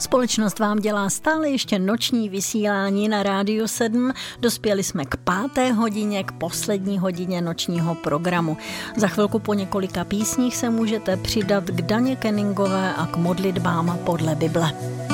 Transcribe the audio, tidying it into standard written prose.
Společnost vám dělá stále ještě noční vysílání na Rádiu 7. Dospěli jsme k 5. hodině, k poslední hodině nočního programu. Za chvilku po několika písních se můžete přidat k Daně Kenningové a k modlitbám podle Bible.